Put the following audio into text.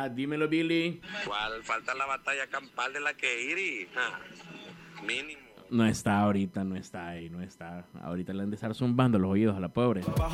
Hola, dímelo, Billy. ¿Cuál? Falta la batalla campal de la que Iri. Mínimo. No está ahorita, no está ahí, no está. Ahorita le han de estar zumbando los oídos a la pobre.